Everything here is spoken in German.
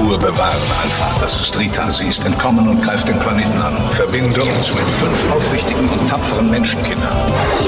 Ruhe bewahren, Alpha. Das ist Rita. Sie ist entkommen und greift den Planeten an. Verbinde uns mit 5 aufrichtigen und tapferen Menschenkindern.